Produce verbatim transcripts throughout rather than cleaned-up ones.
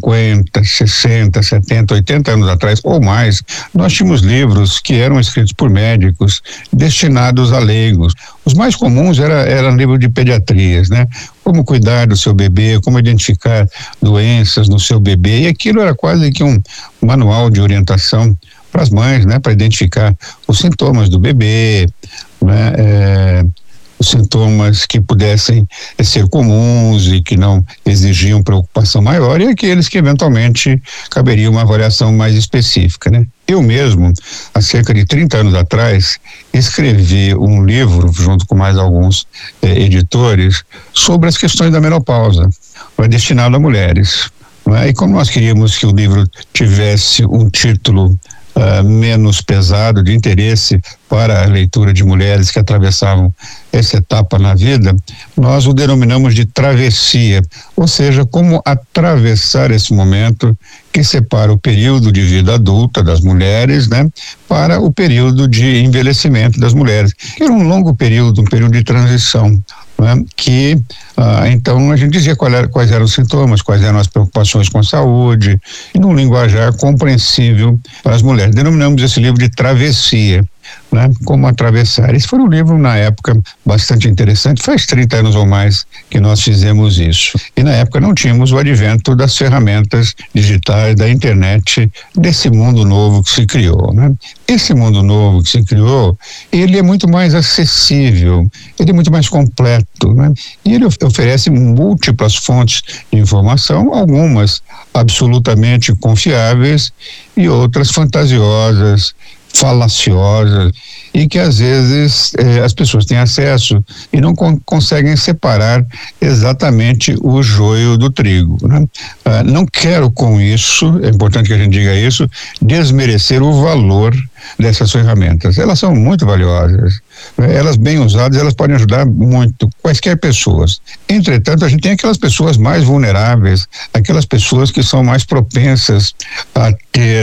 cinquenta, sessenta, setenta, oitenta anos atrás ou mais, nós tínhamos livros que eram escritos por médicos destinados a leigos. Os mais comuns era, eram livros de pediatrias, né? Como cuidar do seu bebê, como identificar doenças no seu bebê, e aquilo era quase que um manual de orientação para as mães, né? Para identificar os sintomas do bebê, né? É, os sintomas que pudessem ser comuns e que não exigiam preocupação maior, e aqueles que eventualmente caberia uma avaliação mais específica, né? Eu mesmo, há cerca de trinta anos atrás, escrevi um livro, junto com mais alguns eh, editores, sobre as questões da menopausa, destinado a mulheres, não é? E como nós queríamos que o livro tivesse um título Uh, menos pesado, de interesse para a leitura de mulheres que atravessavam essa etapa na vida, nós o denominamos de travessia, ou seja, como atravessar esse momento que separa o período de vida adulta das mulheres, né, para o período de envelhecimento das mulheres. Era um longo período, um período de transição, né, que ah, então a gente dizia qual era, quais eram os sintomas, quais eram as preocupações com a saúde, e num linguajar compreensível para as mulheres. Denominamos esse livro de travessia, né? Como atravessar. Esse foi um livro, na época, bastante interessante. Faz trinta anos ou mais que nós fizemos isso. E na época não tínhamos o advento das ferramentas digitais, da internet, desse mundo novo que se criou, né? Esse mundo novo que se criou, ele é muito mais acessível, ele é muito mais completo, né? E ele of- oferece múltiplas fontes de informação, algumas absolutamente confiáveis e outras fantasiosas, falaciosas, e que às vezes eh, as pessoas têm acesso e não con- conseguem separar exatamente o joio do trigo, né? Ah, não quero com isso, é importante que a gente diga isso, desmerecer o valor dessas ferramentas. Elas são muito valiosas, né? Elas bem usadas, elas podem ajudar muito quaisquer pessoas. Entretanto, a gente tem aquelas pessoas mais vulneráveis, aquelas pessoas que são mais propensas a ter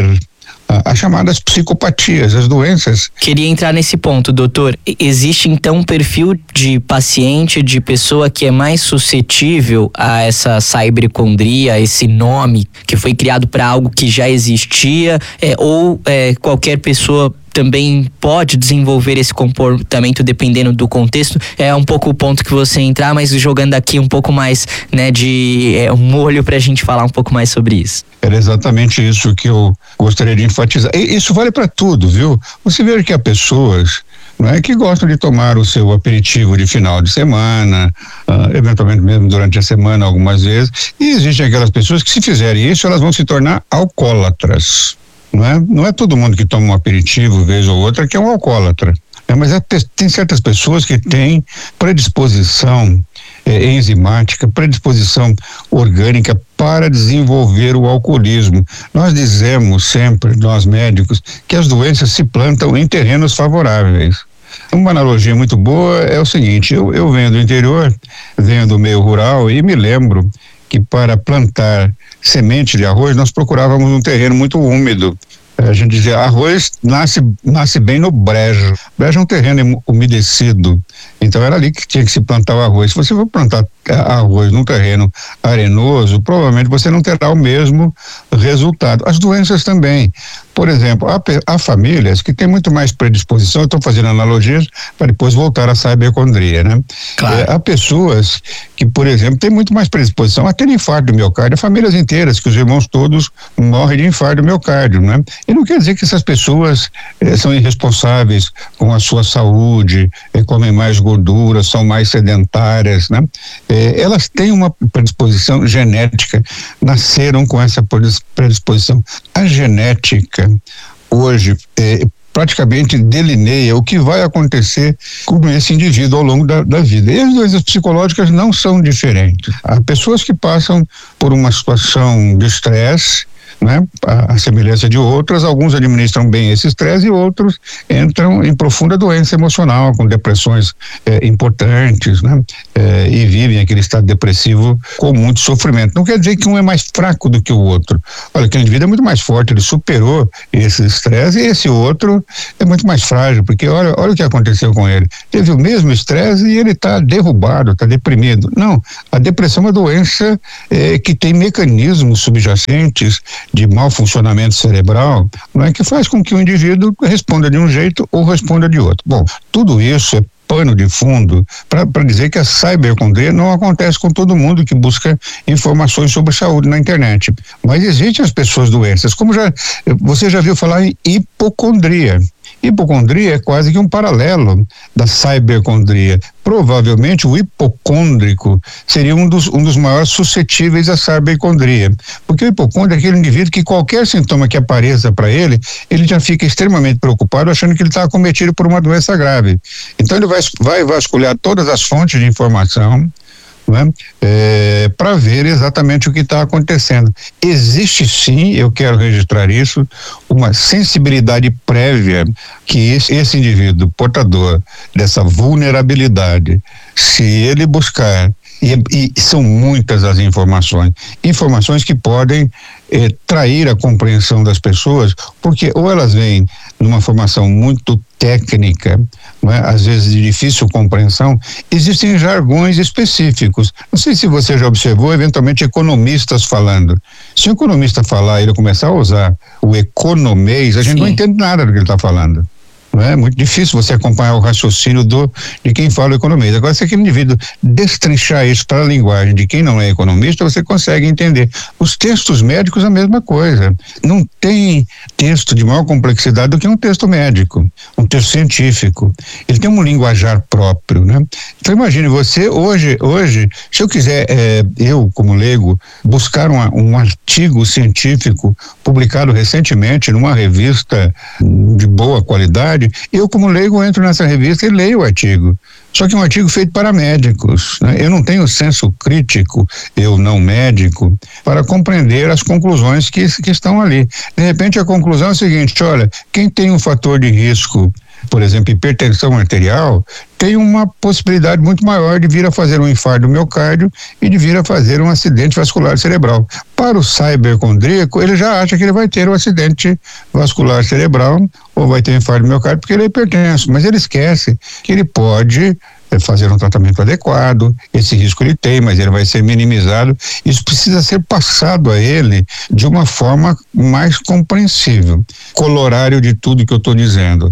as chamadas psicopatias, as doenças. Queria entrar nesse ponto, doutor. Existe então um perfil de paciente, de pessoa que é mais suscetível a essa cibericondria, a esse nome que foi criado para algo que já existia, é, ou é, qualquer pessoa também pode desenvolver esse comportamento dependendo do contexto? É um pouco o ponto que você entrar, mas jogando aqui um pouco mais, né, de é, um molho pra gente falar um pouco mais sobre isso. Era exatamente isso que eu gostaria de enfatizar. E isso vale para tudo, viu? Você vê que há pessoas, não é, que gostam de tomar o seu aperitivo de final de semana, uh, eventualmente mesmo durante a semana algumas vezes, e existem aquelas pessoas que, se fizerem isso, elas vão se tornar alcoólatras. Não é, não é todo mundo que toma um aperitivo vez ou outra que é um alcoólatra, é, mas é, tem certas pessoas que têm predisposição é, enzimática, predisposição orgânica para desenvolver o alcoolismo. Nós dizemos sempre, nós médicos, que as doenças se plantam em terrenos favoráveis. Uma analogia muito boa é o seguinte: eu, eu venho do interior, venho do meio rural, e me lembro que para plantar semente de arroz nós procurávamos um terreno muito úmido. A gente dizia, arroz nasce, nasce bem no brejo. Brejo é um terreno umedecido, então era ali que tinha que se plantar o arroz. Se você for plantar arroz num terreno arenoso, provavelmente você não terá o mesmo resultado. As doenças também. Por exemplo, há, há famílias que têm muito mais predisposição, eu estou fazendo analogias para depois voltar à cibericondria, né? Claro. É, há pessoas que, por exemplo, têm muito mais predisposição a ter infarto do miocárdio, famílias inteiras, que os irmãos todos morrem de infarto do miocárdio, né? E não quer dizer que essas pessoas eh, são irresponsáveis com a sua saúde, eh, comem mais gordura, são mais sedentárias, né? Eh, elas têm uma predisposição genética, nasceram com essa predisposição. A genética hoje eh, praticamente delineia o que vai acontecer com esse indivíduo ao longo da, da vida. E as doenças psicológicas não são diferentes. Há pessoas que passam por uma situação de estresse, né? A, a semelhança de outras, alguns administram bem esse estresse e outros entram em profunda doença emocional, com depressões eh, importantes, né? Eh, e vivem aquele estado depressivo com muito sofrimento. Não quer dizer que um é mais fraco do que o outro. Olha, aquele indivíduo é muito mais forte, ele superou esse estresse, e esse outro é muito mais frágil, porque olha, olha o que aconteceu com ele. Teve o mesmo estresse e ele está derrubado, está deprimido. Não, a depressão é uma doença eh, que tem mecanismos subjacentes de mau funcionamento cerebral, não é, que faz com que o indivíduo responda de um jeito ou responda de outro. Bom, tudo isso é pano de fundo para dizer que a cibercondria não acontece com todo mundo que busca informações sobre saúde na internet. Mas existem as pessoas doentes, como já você já viu falar em hipocondria. Hipocondria é quase que um paralelo da cibercondria. Provavelmente o hipocôndrico seria um dos, um dos maiores suscetíveis à cibercondria, porque o hipocôndrico é aquele indivíduo que qualquer sintoma que apareça para ele, ele já fica extremamente preocupado, achando que ele está acometido por uma doença grave. Então ele vai, vai vasculhar todas as fontes de informação, né? É, para ver exatamente o que está acontecendo. Existe sim, eu quero registrar isso, uma sensibilidade prévia que esse, esse indivíduo portador dessa vulnerabilidade, se ele buscar, e, e são muitas as informações, informações que podem eh, trair a compreensão das pessoas, porque ou elas vêm numa formação muito técnica, não é? Às vezes de difícil compreensão, existem jargões específicos. Não sei se você já observou, eventualmente, economistas falando. Se o economista falar e ele começar a usar o economês, a gente Sim. não entende nada do que ele está falando. Não é muito difícil você acompanhar o raciocínio do, de quem fala economês. Agora, se aquele indivíduo destrinchar isso para a linguagem de quem não é economista, você consegue entender. Os textos médicos, a mesma coisa. Não tem texto de maior complexidade do que um texto médico, um texto científico. Ele tem um linguajar próprio, né? Então, imagine você, hoje, hoje, se eu quiser, é, eu, como leigo, buscar uma, um artigo científico publicado recentemente numa revista de boa qualidade, eu, como leigo, entro nessa revista e leio o artigo. Só que é um artigo feito para médicos, né? Eu não tenho senso crítico, eu não médico, para compreender as conclusões que, que estão ali. De repente, a conclusão é a seguinte: olha, quem tem um fator de risco, por exemplo, hipertensão arterial, tem uma possibilidade muito maior de vir a fazer um infarto do miocárdio e de vir a fazer um acidente vascular cerebral. Para o cibercondríaco, ele já acha que ele vai ter um acidente vascular cerebral ou vai ter um infarto do miocárdio porque ele é hipertenso, mas ele esquece que ele pode fazer um tratamento adequado, esse risco ele tem, mas ele vai ser minimizado. Isso precisa ser passado a ele de uma forma mais compreensível. Colorário de tudo que eu estou dizendo.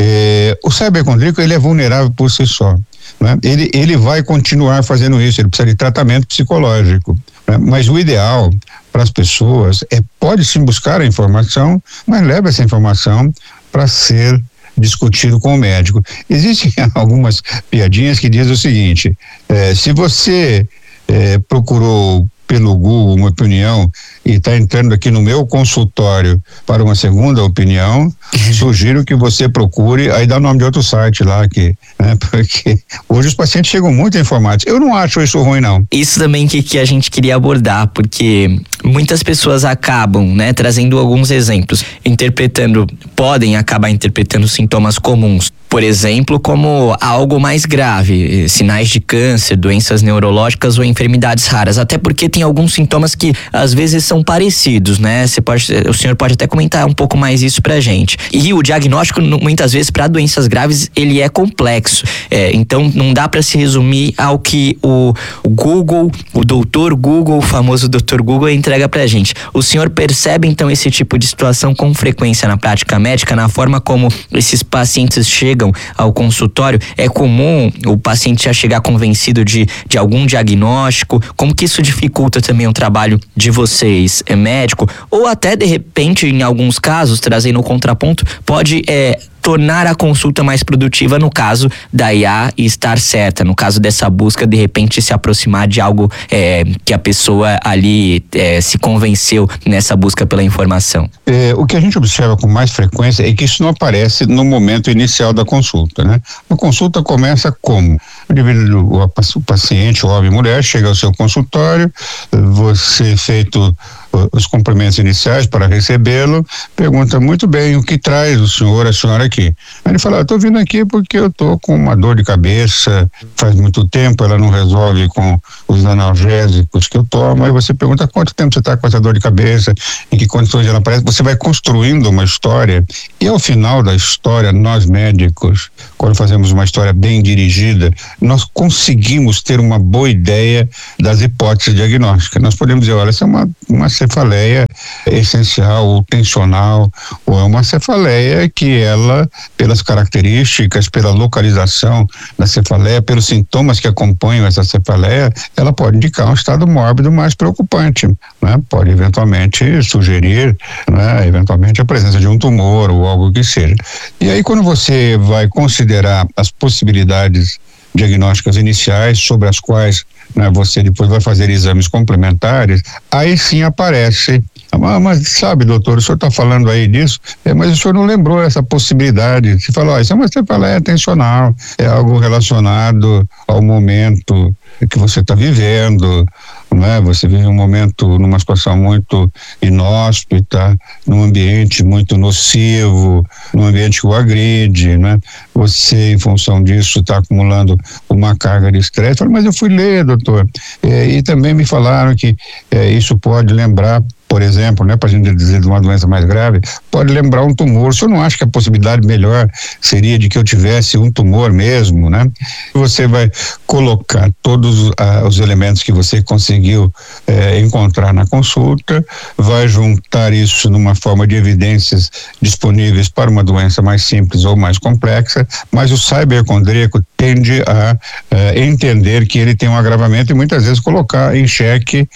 É, o cibercondríaco, ele é vulnerável por si só, né? Ele, ele vai continuar fazendo isso, ele precisa de tratamento psicológico, né? Mas o ideal para as pessoas é, pode sim buscar a informação, mas leva essa informação para ser discutido com o médico. Existem algumas piadinhas que dizem o seguinte: eh, se você eh, procurou pelo Google uma opinião e está entrando aqui no meu consultório para uma segunda opinião, sugiro que você procure, aí dá o nome de outro site lá, que, né, porque hoje os pacientes chegam muito informados. Eu não acho isso ruim, não. Isso também que, que a gente queria abordar, porque muitas pessoas acabam, né, trazendo alguns exemplos, interpretando, podem acabar interpretando sintomas comuns, por exemplo, como algo mais grave, sinais de câncer, doenças neurológicas ou enfermidades raras, até porque tem alguns sintomas que às vezes são parecidos, né? Você pode, o senhor pode até comentar um pouco mais isso pra gente. E o diagnóstico, muitas vezes, para doenças graves, ele é complexo. É, então, não dá para se resumir ao que o, o Google, o doutor Google, o famoso doutor Google, entrega pra gente. O senhor percebe, então, esse tipo de situação com frequência na prática médica, na forma como esses pacientes chegam ao consultório? É comum o paciente já chegar convencido de, de algum diagnóstico? Como que isso dificulta também o trabalho de vocês, é médico? Ou até, de repente, em alguns casos, trazendo o contraponto, pode é, tornar a consulta mais produtiva no caso da I A estar certa, no caso dessa busca, de repente, se aproximar de algo é, que a pessoa ali é, se convenceu nessa busca pela informação? É, o que a gente observa com mais frequência é que isso não aparece no momento inicial da consulta, né? A consulta começa como? O indivíduo, o paciente, o homem e mulher, chega ao seu consultório, você feito os cumprimentos iniciais para recebê-lo, pergunta: muito bem, o que traz o senhor, a senhora aqui? Aí ele fala: estou vindo aqui porque eu estou com uma dor de cabeça, faz muito tempo, ela não resolve com os analgésicos que eu tomo. Aí você pergunta: quanto tempo você está com essa dor de cabeça, em que condições ela aparece? Você vai construindo uma história, e ao final da história, nós médicos, quando fazemos uma história bem dirigida, nós conseguimos ter uma boa ideia das hipóteses diagnósticas. Nós podemos dizer: olha, essa é uma, uma cefaleia essencial ou tensional, ou é uma cefaleia que ela, pelas características, pela localização da cefaleia, pelos sintomas que acompanham essa cefaleia, ela pode indicar um estado mórbido mais preocupante, né? Pode eventualmente sugerir, né, eventualmente a presença de um tumor ou algo que seja. E aí, quando você vai considerar as possibilidades diagnósticas iniciais, sobre as quais, né, você depois vai fazer exames complementares, aí sim aparece: ah, mas sabe, doutor, o senhor está falando aí disso, é, mas o senhor não lembrou essa possibilidade. Você falou: ó, isso é uma cefaleia tensional, é algo relacionado ao momento que você está vivendo, não é? Você vive um momento, numa situação muito inóspita, num ambiente muito nocivo, num ambiente que o agride, né? Você, em função disso, está acumulando uma carga de estresse. Mas eu fui ler, doutor, é, e também me falaram que é, isso pode lembrar, por exemplo, né, para a gente dizer de uma doença mais grave, pode lembrar um tumor. O senhor não acha que a possibilidade melhor seria de que eu tivesse um tumor mesmo, né? Você vai colocar todos ah, os elementos que você conseguiu eh, encontrar na consulta, vai juntar isso numa forma de evidências disponíveis para uma doença mais simples ou mais complexa, mas o cibercondríaco tende a eh, entender que ele tem um agravamento e muitas vezes colocar em xeque,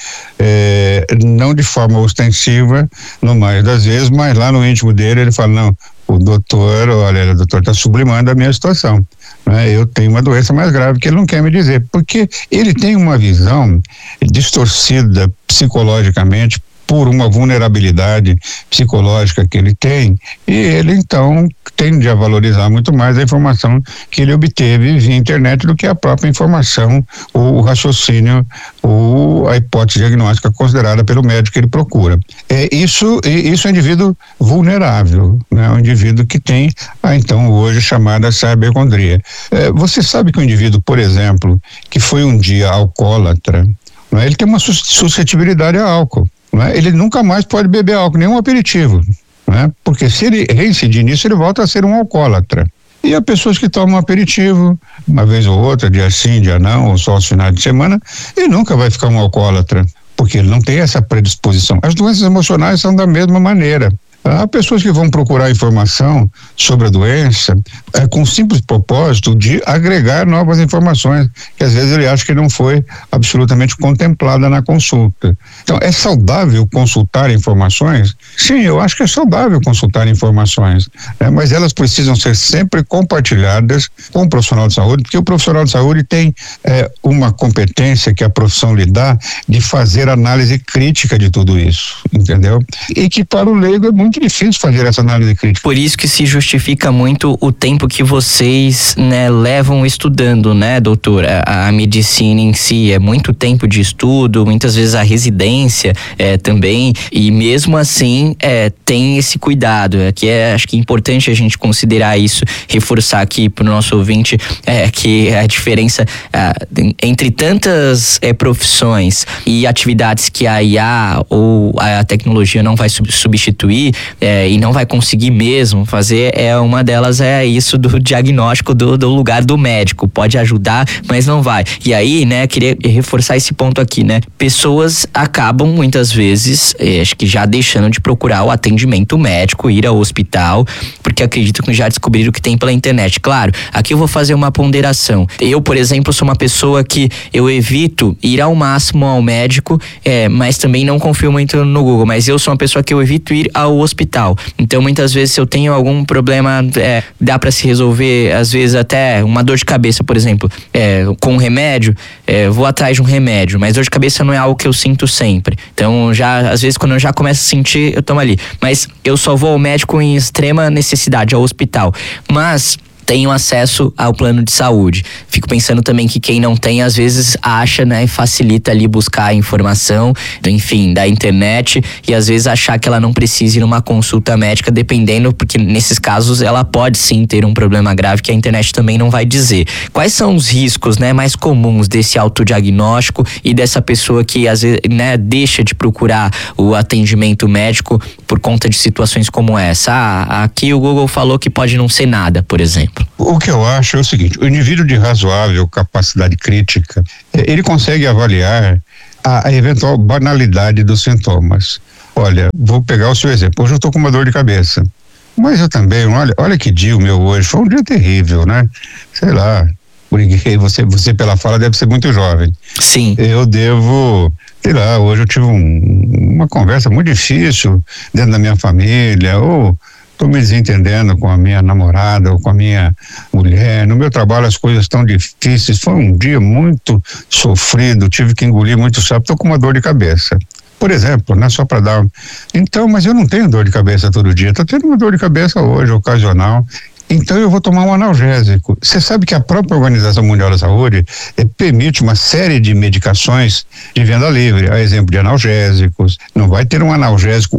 eh, não de forma ostensiva, no mais das vezes, mas lá no íntimo dele ele fala: não, o doutor, olha, o doutor está sublimando a minha situação, né? Eu tenho uma doença mais grave que ele não quer me dizer, porque ele tem uma visão distorcida psicologicamente por uma vulnerabilidade psicológica que ele tem, e ele então tende a valorizar muito mais a informação que ele obteve via internet do que a própria informação ou o raciocínio ou a hipótese diagnóstica considerada pelo médico que ele procura. É isso, isso é um indivíduo vulnerável, né? Um indivíduo que tem a então hoje chamada cibercondria. É, você sabe que o indivíduo, por exemplo, que foi um dia alcoólatra, né? Ele tem uma suscetibilidade a álcool. Né? Ele nunca mais pode beber álcool, nenhum aperitivo, né? Porque se ele reincidir nisso, ele volta a ser um alcoólatra. E há pessoas que tomam aperitivo, uma vez ou outra, dia sim, dia não, ou só aos finais de semana, e nunca vai ficar um alcoólatra, porque ele não tem essa predisposição. As doenças emocionais são da mesma maneira. Há pessoas que vão procurar informação sobre a doença é, com o simples propósito de agregar novas informações, que às vezes ele acha que não foi absolutamente contemplada na consulta. Então, é saudável consultar informações? Sim, eu acho que é saudável consultar informações, né? Mas elas precisam ser sempre compartilhadas com o profissional de saúde, porque o profissional de saúde tem é, uma competência que a profissão lhe dá de fazer análise crítica de tudo isso, entendeu? E que para o leigo é muito muito difícil fazer essa análise crítica. Por isso que se justifica muito o tempo que vocês, né, levam estudando, né, doutor? A, a medicina em si é muito tempo de estudo, muitas vezes a residência é, também, e mesmo assim é, tem esse cuidado, é, que é, acho que é importante a gente considerar isso, reforçar aqui para o nosso ouvinte é, que a diferença é, entre tantas é, profissões e atividades que a I A ou a tecnologia não vai substituir, É, e não vai conseguir mesmo fazer, é uma delas é isso do diagnóstico do, do lugar do médico, pode ajudar, mas não vai. E aí, né, queria reforçar esse ponto aqui, né, pessoas acabam muitas vezes, eh, acho que já deixando de procurar o atendimento médico, ir ao hospital, porque acreditam que já descobriram o que tem pela internet. Claro, aqui eu vou fazer uma ponderação. Eu, por exemplo, sou uma pessoa que eu evito ir ao máximo ao médico, é, mas também não confio muito no Google, mas eu sou uma pessoa que eu evito ir ao hospital. Então, muitas vezes, se eu tenho algum problema, é, dá para se resolver, às vezes até uma dor de cabeça, por exemplo, é, com um remédio, é, vou atrás de um remédio, mas dor de cabeça não é algo que eu sinto sempre. Então, já, às vezes, quando eu já começo a sentir, eu tomo ali. Mas eu só vou ao médico em extrema necessidade, ao hospital. Mas tenham acesso ao plano de saúde. Fico pensando também que quem não tem, às vezes acha, né, e facilita ali buscar a informação, enfim, da internet, e às vezes achar que ela não precisa ir numa consulta médica, dependendo, porque nesses casos ela pode sim ter um problema grave que a internet também não vai dizer. Quais são os riscos, né, mais comuns desse autodiagnóstico e dessa pessoa que às vezes, né, deixa de procurar o atendimento médico por conta de situações como essa? Ah, aqui o Google falou que pode não ser nada, por exemplo. O que eu acho é o seguinte: o indivíduo de razoável capacidade crítica, ele consegue avaliar a, a eventual banalidade dos sintomas. Olha, vou pegar o seu exemplo. Hoje eu estou com uma dor de cabeça, mas eu também, olha, olha que dia o meu hoje, foi um dia terrível, né? Sei lá, você, você pela fala deve ser muito jovem. Sim. Eu devo, sei lá, hoje eu tive um, uma conversa muito difícil dentro da minha família, ou estou me desentendendo com a minha namorada ou com a minha mulher. No meu trabalho as coisas estão difíceis, foi um dia muito sofrido, tive que engolir muito sapo, estou com uma dor de cabeça. Por exemplo, né, só para dar. Então, mas eu não tenho dor de cabeça todo dia, estou tendo uma dor de cabeça hoje, ocasional. Então eu vou tomar um analgésico. Você sabe que a própria Organização Mundial da Saúde eh, permite uma série de medicações de venda livre, a exemplo de analgésicos. Não vai ter um analgésico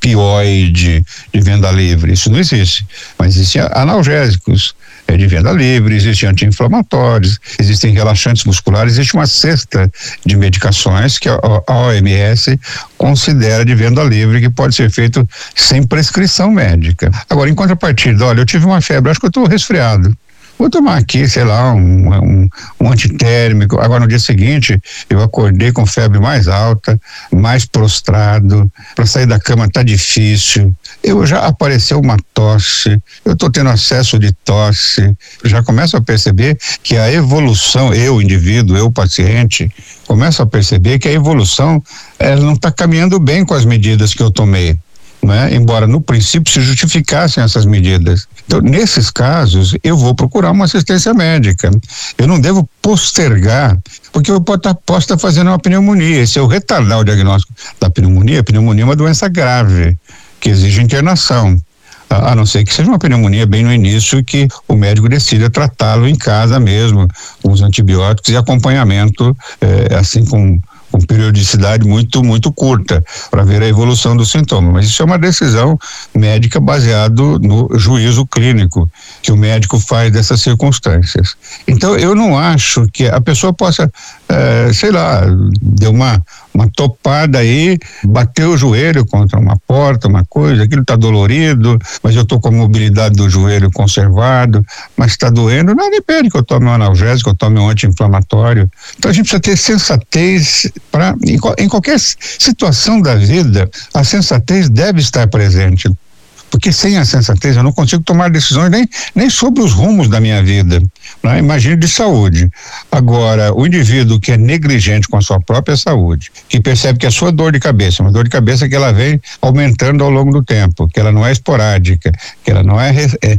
opioide de venda livre, isso não existe. Mas existem analgésicos eh, de venda livre, existem anti-inflamatórios, existem relaxantes musculares, existe uma cesta de medicações que a, a O M S considera de venda livre, que pode ser feito sem prescrição médica. Agora, em contrapartida, olha, eu tive uma febre, acho que eu estou resfriado. Vou tomar aqui, sei lá, um, um, um antitérmico. Agora, no dia seguinte, eu acordei com febre mais alta, mais prostrado. Para sair da cama tá difícil. Eu já apareceu uma tosse. Eu estou tendo acesso de tosse. Já começo a perceber que a evolução, eu, indivíduo, eu, paciente, começo a perceber que a evolução, ela não está caminhando bem com as medidas que eu tomei. Né? Embora no princípio se justificassem essas medidas. Então, nesses casos, eu vou procurar uma assistência médica. Eu não devo postergar, porque eu posso estar fazendo uma pneumonia. Se eu retardar o diagnóstico da pneumonia, a pneumonia é uma doença grave, que exige internação. A não ser que seja uma pneumonia bem no início e que o médico decida tratá-lo em casa mesmo, com os antibióticos e acompanhamento, eh, assim com com periodicidade muito, muito curta, para ver a evolução do sintoma. Mas isso é uma decisão médica baseado no juízo clínico que o médico faz dessas circunstâncias. Então, eu não acho que a pessoa possa, eh, sei lá, deu uma, uma topada aí, bateu o joelho contra uma porta, uma coisa, aquilo está dolorido, mas eu estou com a mobilidade do joelho conservado, mas está doendo, nada impede que eu tome um analgésico, eu tome um anti-inflamatório. Então, a gente precisa ter sensatez. Pra, em, em qualquer situação da vida, a sensatez deve estar presente, porque sem a sensatez eu não consigo tomar decisões nem, nem sobre os rumos da minha vida, né? Imagine de saúde. Agora, o indivíduo que é negligente com a sua própria saúde, que percebe que a sua dor de cabeça, uma dor de cabeça que ela vem aumentando ao longo do tempo, que ela não é esporádica, que ela não é, re, é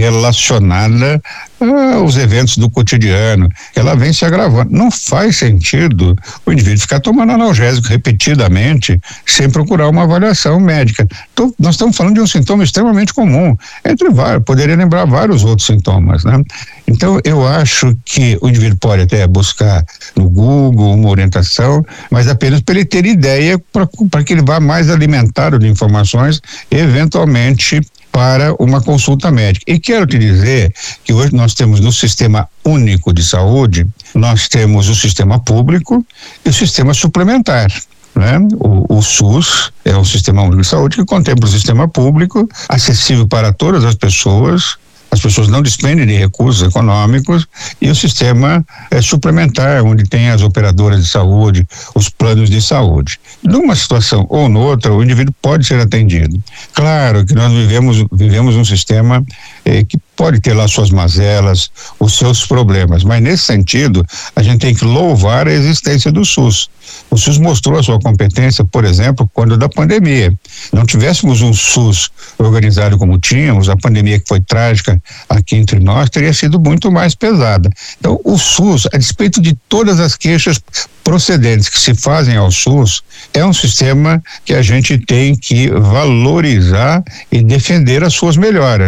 relacionada aos eventos do cotidiano, que ela vem se agravando. Não faz sentido o indivíduo ficar tomando analgésico repetidamente sem procurar uma avaliação médica. Então, nós estamos falando de um sintoma extremamente comum, entre vários, poderia lembrar vários outros sintomas, né? Então, eu acho que o indivíduo pode até buscar no Google uma orientação, mas apenas para ele ter ideia, para que ele vá mais alimentado de informações, eventualmente para uma consulta médica. E quero te dizer que hoje nós temos no Sistema Único de Saúde, nós temos o sistema público e o sistema suplementar. Né? O, o SUS é o Sistema Único de Saúde que contempla o sistema público, acessível para todas as pessoas. As pessoas não despendem de recursos econômicos, e o sistema é suplementar, onde tem as operadoras de saúde, os planos de saúde. Numa situação ou noutra, o indivíduo pode ser atendido. Claro que nós vivemos, vivemos um sistema eh, que pode ter lá suas mazelas, os seus problemas, mas nesse sentido, a gente tem que louvar a existência do SUS. O SUS mostrou a sua competência, por exemplo, quando da pandemia. Não tivéssemos um SUS organizado como tínhamos, a pandemia que foi trágica aqui entre nós teria sido muito mais pesada. Então, o SUS, a despeito de todas as queixas procedentes que se fazem ao SUS, é um sistema que a gente tem que valorizar e defender as suas melhoras.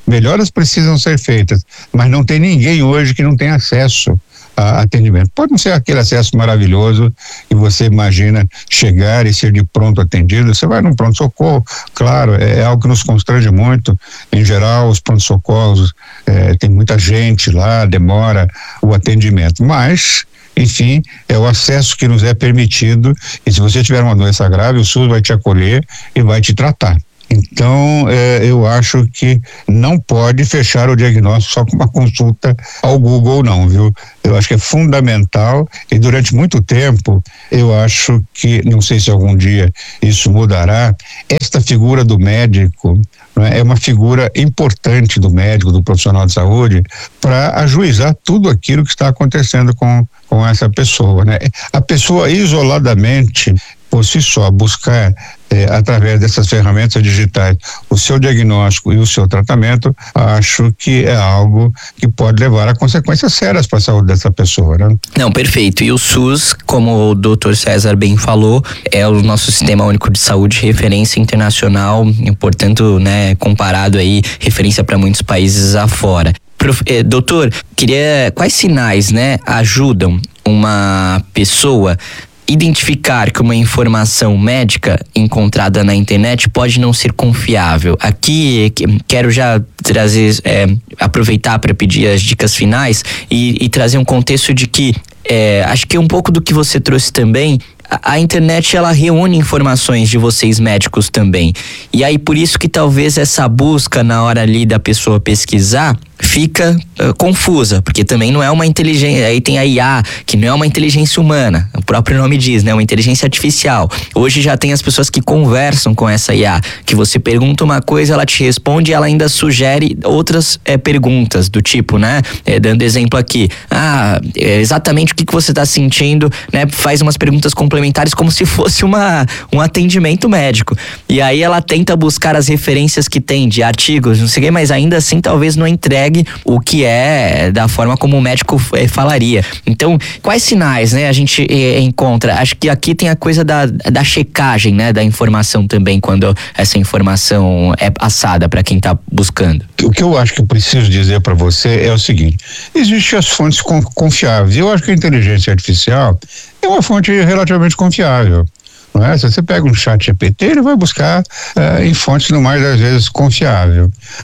melhoras precisam ser feitas, mas não tem ninguém hoje que não tenha acesso a atendimento. Pode não ser aquele acesso maravilhoso que você imagina chegar e ser de pronto atendido. Você vai num pronto-socorro, claro, é, é algo que nos constrange muito. Em geral, os pronto-socorros, é, tem muita gente lá, demora o atendimento, mas enfim, é o acesso que nos é permitido, e se você tiver uma doença grave, o SUS vai te acolher e vai te tratar. Então, eh, eu acho que não pode fechar o diagnóstico só com uma consulta ao Google, não, viu? Eu acho que é fundamental, e durante muito tempo, eu acho que, não sei se algum dia isso mudará, esta figura do médico, né, é uma figura importante do médico, do profissional de saúde, para ajuizar tudo aquilo que está acontecendo com, com essa pessoa, né? A pessoa isoladamente, por si só, buscar eh, através dessas ferramentas digitais o seu diagnóstico e o seu tratamento, acho que é algo que pode levar a consequências sérias para a saúde dessa pessoa, né? Não, perfeito. E o SUS, como o doutor César bem falou, é o nosso Sistema Único de Saúde, referência internacional, e, portanto, né, comparado aí, referência para muitos países afora. Prof, eh, doutor, queria, quais sinais, né, ajudam uma pessoa identificar que uma informação médica encontrada na internet pode não ser confiável? Aqui quero já trazer, é, aproveitar para pedir as dicas finais e, e trazer um contexto de que é, acho que um pouco do que você trouxe também. A internet, ela reúne informações de vocês médicos também. E aí, por isso que talvez essa busca na hora ali da pessoa pesquisar fica uh, confusa, porque também não é uma inteligência, aí tem a I A, que não é uma inteligência humana, o próprio nome diz, né, uma inteligência artificial. Hoje já tem as pessoas que conversam com essa I A, que você pergunta uma coisa, ela te responde e ela ainda sugere outras é, perguntas, do tipo, né, é, dando exemplo aqui, ah, é exatamente o que, que você está sentindo, né, faz umas perguntas complementares como se fosse uma, um atendimento médico. E aí ela tenta buscar as referências que tem de artigos, não sei o que, mas ainda assim talvez não entregue o que é da forma como o médico é, falaria. Então, quais sinais, né, a gente é, encontra? Acho que aqui tem a coisa da, da checagem, né, da informação também, quando essa informação é passada para quem está buscando. O que eu acho que eu preciso dizer para você é o seguinte: existem as fontes confiáveis. Eu acho que a inteligência artificial é uma fonte relativamente confiável. Não é? Se você pega um chat G P T, ele vai buscar uh, em fontes no mais das vezes confiável,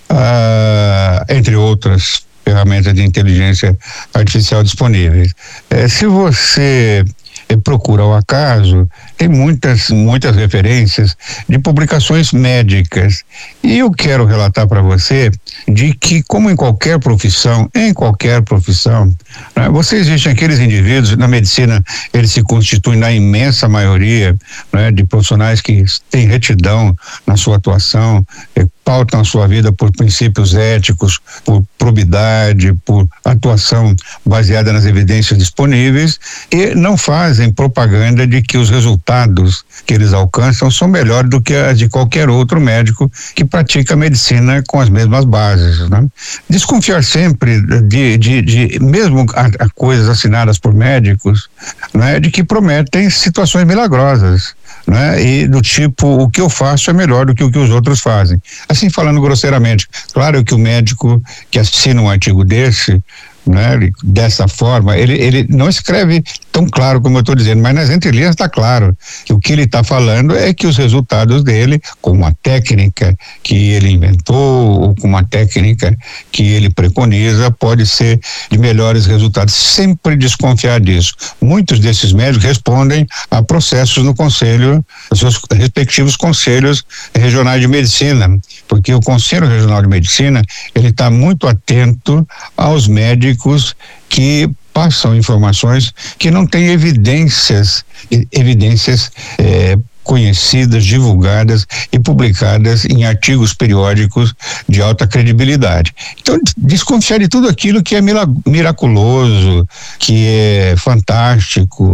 uh, entre outras ferramentas de inteligência artificial disponíveis. Uh, se você uh, procura ao acaso, tem muitas, muitas referências de publicações médicas. E eu quero relatar para você de que, como em qualquer profissão, em qualquer profissão, né, você existem aqueles indivíduos, na medicina eles se constituem na imensa maioria, né, de profissionais que têm retidão na sua atuação, eh, pautam a sua vida por princípios éticos, por probidade, por atuação baseada nas evidências disponíveis, e não fazem propaganda de que os resultados que eles alcançam são melhores do que as de qualquer outro médico que pratica medicina com as mesmas bases, né? Desconfiar sempre de, de, de mesmo a, a coisas assinadas por médicos, né, de que prometem situações milagrosas, né? E do tipo, o que eu faço é melhor do que o que os outros fazem. Assim, falando grosseiramente, claro que o médico que assina um artigo desse, né, dessa forma, ele, ele não escreve tão claro como eu estou dizendo, mas nas entrelinhas está claro que o que ele está falando é que os resultados dele, com uma técnica que ele inventou ou com uma técnica que ele preconiza, pode ser de melhores resultados. Sempre desconfiar disso. Muitos desses médicos respondem a processos no conselho, os seus respectivos conselhos regionais de medicina, porque o Conselho Regional de Medicina, ele está muito atento aos médicos que passam informações que não têm evidências, evidências eh, conhecidas, divulgadas e publicadas em artigos periódicos de alta credibilidade. Então, desconfiar de tudo aquilo que é miraculoso, que é fantástico,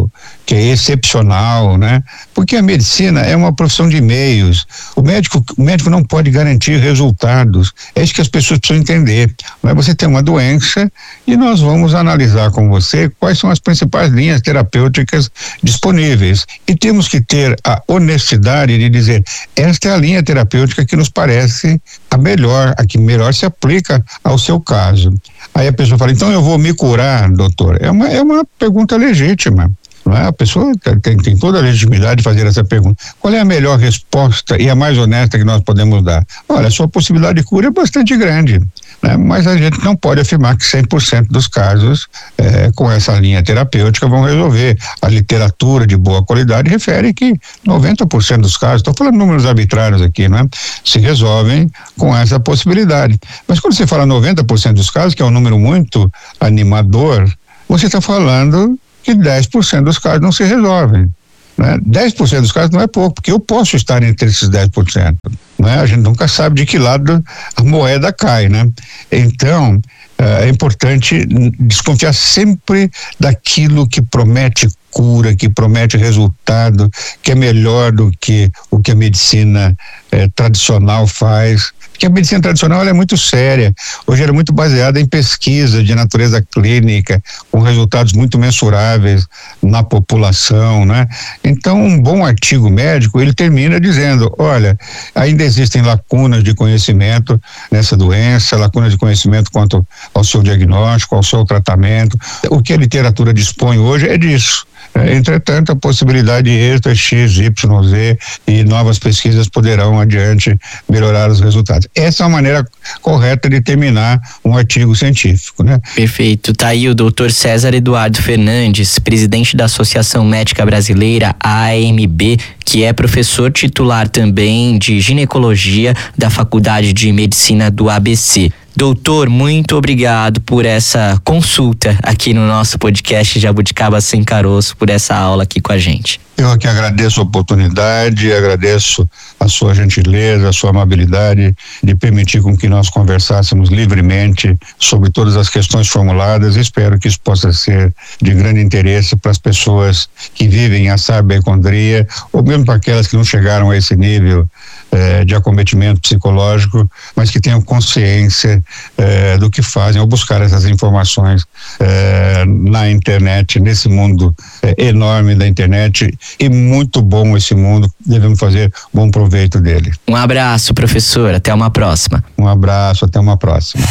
que é excepcional, né? Porque a medicina é uma profissão de meios. O médico, o médico não pode garantir resultados. É isso que as pessoas precisam entender. Mas você tem uma doença e nós vamos analisar com você quais são as principais linhas terapêuticas disponíveis. E temos que ter a honestidade de dizer, esta é a linha terapêutica que nos parece a melhor, a que melhor se aplica ao seu caso. Aí a pessoa fala, então eu vou me curar, doutor? É uma, é uma pergunta legítima. Não é? A pessoa tem, tem toda a legitimidade de fazer essa pergunta. Qual é a melhor resposta e a mais honesta que nós podemos dar? Olha, a sua possibilidade de cura é bastante grande, né? Mas a gente não pode afirmar que cem por cento dos casos eh, com essa linha terapêutica vão resolver. A literatura de boa qualidade refere que noventa por cento dos casos, estou falando números arbitrários aqui, né? Se resolvem com essa possibilidade. Mas quando você fala noventa por cento dos casos, que é um número muito animador, você está falando que dez por cento dos casos não se resolvem, né? dez por cento dos casos não é pouco, porque eu posso estar entre esses dez por cento, né? A gente nunca sabe de que lado a moeda cai, né? Então, é importante desconfiar sempre daquilo que promete cura, que promete resultado, que é melhor do que o que a medicina eh, tradicional faz. Porque a medicina tradicional ela é muito séria, hoje ela é muito baseada em pesquisa de natureza clínica, com resultados muito mensuráveis na população, né? Então, um bom artigo médico, ele termina dizendo, olha, ainda existem lacunas de conhecimento nessa doença, lacunas de conhecimento quanto ao seu diagnóstico, ao seu tratamento. O que a literatura dispõe hoje é disso. É, entretanto, a possibilidade de êxito é X, Y, Z e novas pesquisas poderão adiante melhorar os resultados. Essa é a maneira correta de terminar um artigo científico, né? Perfeito. Tá aí o doutor César Eduardo Fernandes, presidente da Associação Médica Brasileira, A A M B, que é professor titular também de ginecologia da Faculdade de Medicina do A B C. Doutor, muito obrigado por essa consulta aqui no nosso podcast Jabuticaba Sem Caroço, por essa aula aqui com a gente. Eu que agradeço a oportunidade, agradeço a sua gentileza, a sua amabilidade de permitir com que nós conversássemos livremente sobre todas as questões formuladas. Espero que isso possa ser de grande interesse para as pessoas que vivem a sabecondria, ou mesmo para aquelas que não chegaram a esse nível eh, de acometimento psicológico, mas que tenham consciência eh, do que fazem ao buscar essas informações eh, na internet, nesse mundo eh, enorme da internet. E muito bom esse mundo, devemos fazer bom proveito dele. Um abraço, professor, até uma próxima. Um abraço, até uma próxima.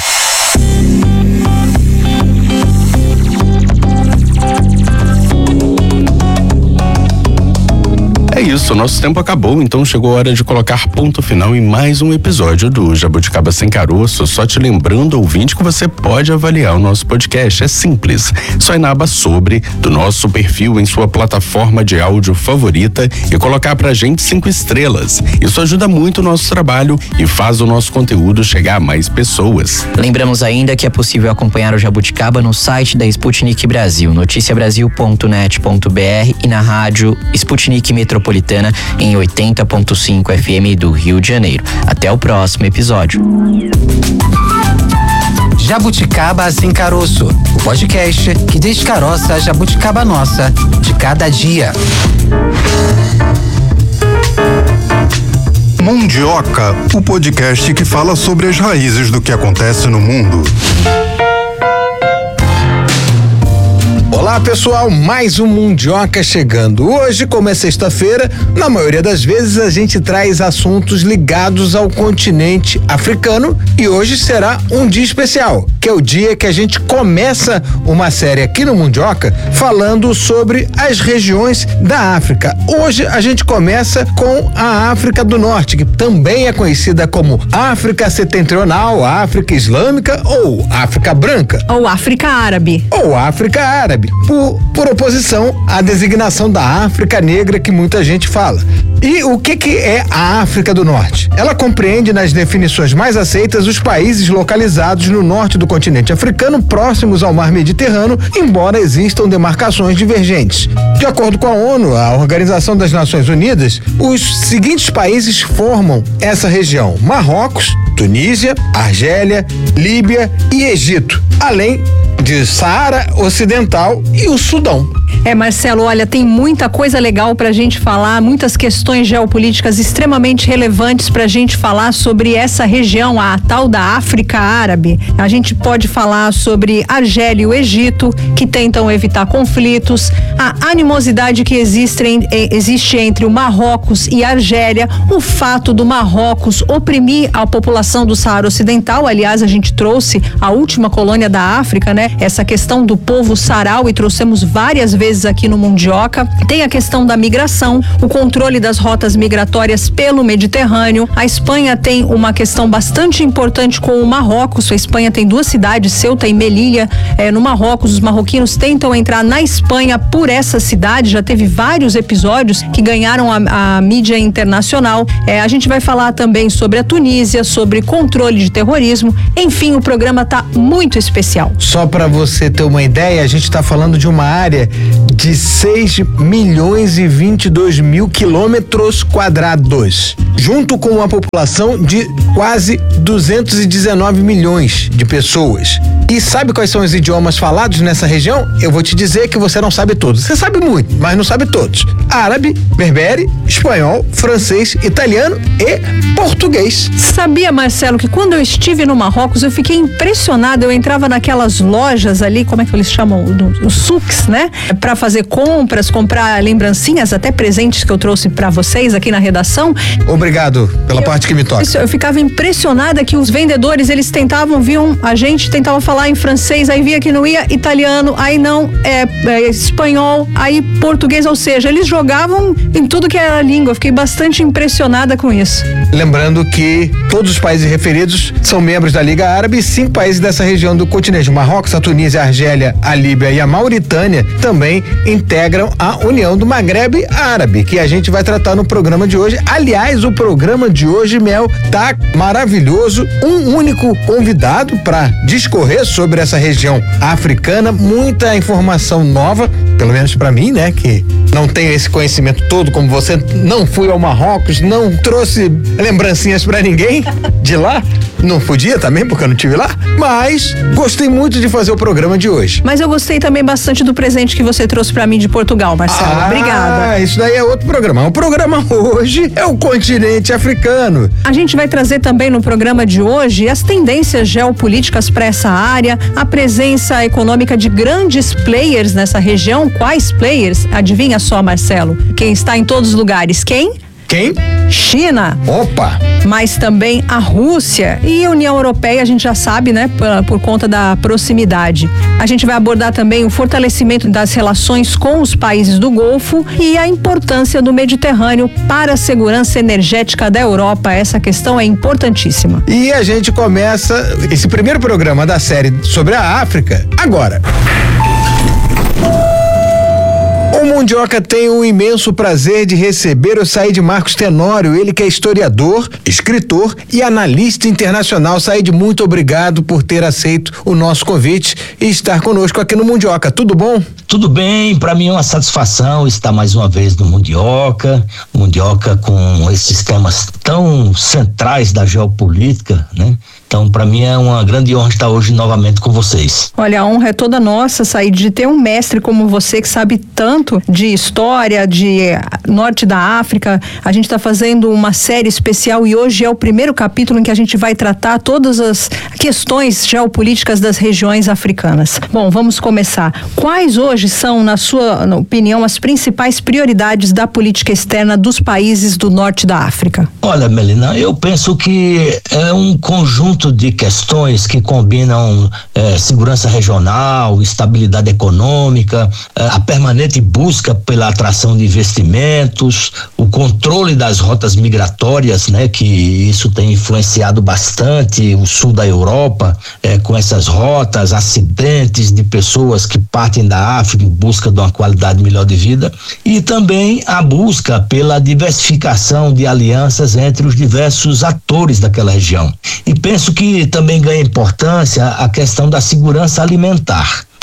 É isso, nosso tempo acabou, então chegou a hora de colocar ponto final em mais um episódio do Jabuticaba Sem Caroço. Só te lembrando, ouvinte, que você pode avaliar o nosso podcast. É simples, só ir na aba sobre do nosso perfil em sua plataforma de áudio favorita e colocar pra gente cinco estrelas. Isso ajuda muito o nosso trabalho e faz o nosso conteúdo chegar a mais pessoas. Lembramos ainda que é possível acompanhar o Jabuticaba no site da Sputnik Brasil, noticia brasil ponto net ponto b r, e na rádio Sputnik Metropolitana em oitenta ponto cinco F M do Rio de Janeiro. Até o próximo episódio. Jabuticaba Sem Caroço, o podcast que descaroça a jabuticaba nossa de cada dia. Mundioca, o podcast que fala sobre as raízes do que acontece no mundo. Olá pessoal, mais um Mundioca chegando. Hoje, como é sexta-feira, na maioria das vezes a gente traz assuntos ligados ao continente africano e hoje será um dia especial, que é o dia que a gente começa uma série aqui no Mundioca falando sobre as regiões da África. Hoje a gente começa com a África do Norte, que também é conhecida como África Setentrional, África Islâmica ou África Branca. Ou África Árabe. Ou África Árabe. Por, por oposição à designação da África Negra que muita gente fala. E o que que é a África do Norte? Ela compreende nas definições mais aceitas os países localizados no norte do continente africano, próximos ao mar Mediterrâneo, embora existam demarcações divergentes. De acordo com a ONU, a Organização das Nações Unidas, os seguintes países formam essa região: Marrocos, Tunísia, Argélia, Líbia e Egito, além de Saara Ocidental e o Sudão. É, Marcelo, olha, tem muita coisa legal pra gente falar, muitas questões geopolíticas extremamente relevantes pra gente falar sobre essa região, a tal da África Árabe. A gente pode falar sobre Argélia e o Egito, que tentam evitar conflitos, a animosidade que existe, existe entre o Marrocos e a Argélia, o fato do Marrocos oprimir a população do Saara Ocidental. Aliás, a gente trouxe a última colônia da África, né? Essa questão do povo Saharaui, trouxemos várias vezes aqui no Mundioca. Tem a questão da migração, o controle das rotas migratórias pelo Mediterrâneo. A Espanha tem uma questão bastante importante com o Marrocos. A Espanha tem duas cidades, Ceuta e Melilla, é, no Marrocos. Os marroquinos tentam entrar na Espanha por essa cidade. Já teve vários episódios que ganharam a, a mídia internacional. É, a gente vai falar também sobre a Tunísia, sobre controle de terrorismo. Enfim, o programa tá muito especial. Só para você ter uma ideia, a gente está falando de uma área de seis milhões e vinte e dois mil quilômetros quadrados, junto com uma população de quase duzentos e dezenove milhões de pessoas. E sabe quais são os idiomas falados nessa região? Eu vou te dizer que você não sabe todos. Você sabe muito, mas não sabe todos. Árabe, berbere, espanhol, francês, italiano e português. Sabia, Marcelo, que quando eu estive no Marrocos, eu fiquei impressionada. Eu entrava naquelas lojas ali, como é que eles chamam? Os souks, né? Pra fazer compras, comprar lembrancinhas, até presentes que eu trouxe pra vocês aqui na redação. Obrigado pela eu, parte que me toca. Eu ficava impressionada que os vendedores, eles tentavam, viam a gente, tentavam falar em francês, aí via que não ia italiano, aí não, é, é espanhol, aí português, ou seja, eles jogavam em tudo que era língua. Eu fiquei bastante impressionada com isso. Lembrando que todos os países referidos são membros da Liga Árabe e cinco países dessa região do continente. O Marrocos, a Tunísia, a Argélia, a Líbia e a Mauritânia também integram a União do Magrebe Árabe, que a gente vai tratar no programa de hoje. Aliás, o programa de hoje, Mel, tá maravilhoso. Um único convidado para discorrer sobre essa região africana, muita informação nova, pelo menos para mim, né, que não tenho esse conhecimento todo como você. Não fui ao Marrocos, não trouxe lembrancinhas para ninguém de lá. Não podia também, porque eu não estive lá, mas gostei muito de fazer o programa de hoje. Mas eu gostei também bastante do presente que você trouxe pra mim de Portugal, Marcelo. Ah, obrigada. Isso daí é outro programa. O programa hoje é o continente africano. A gente vai trazer também no programa de hoje as tendências geopolíticas para essa área, a presença econômica de grandes players nessa região. Quais players? Adivinha só, Marcelo? Quem está em todos os lugares? Quem? Quem? China. Opa! Mas também a Rússia e a União Europeia, a gente já sabe, né? Por, por conta da proximidade. A gente vai abordar também o fortalecimento das relações com os países do Golfo e a importância do Mediterrâneo para a segurança energética da Europa. Essa questão é importantíssima. E a gente começa esse primeiro programa da série sobre a África agora. O Mundioca tem o imenso prazer de receber o Said Marcos Tenório, ele que é historiador, escritor e analista internacional. Said, muito obrigado por ter aceito o nosso convite e estar conosco aqui no Mundioca. Tudo bom? Tudo bem, para mim é uma satisfação estar mais uma vez no Mundioca, Mundioca com esses temas tão centrais da geopolítica, né? Então, para mim é uma grande honra estar hoje novamente com vocês. Olha, a honra é toda nossa, Said, de ter um mestre como você que sabe tanto de história, de norte da África. A gente está fazendo uma série especial e hoje é o primeiro capítulo em que a gente vai tratar todas as questões geopolíticas das regiões africanas. Bom, vamos começar. Quais hoje são, na sua opinião, as principais prioridades da política externa dos países do norte da África? Olha, Melina, eu penso que é um conjunto de questões que combinam eh, segurança regional, estabilidade econômica, eh, a permanente busca pela atração de investimentos, o controle das rotas migratórias, né, que isso tem influenciado bastante o sul da Europa, eh, com essas rotas, acidentes de pessoas que partem da África em busca de uma qualidade melhor de vida, e também a busca pela diversificação de alianças entre os diversos atores daquela região. E penso que também ganha importância a questão da segurança alimentar.